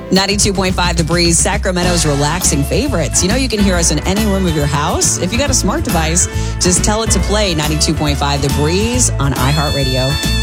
92.5 The Breeze, Sacramento's relaxing favorites. You know you can hear us in any room of your house. If you got a smart device, just tell it to play 92.5 The Breeze on iHeartRadio.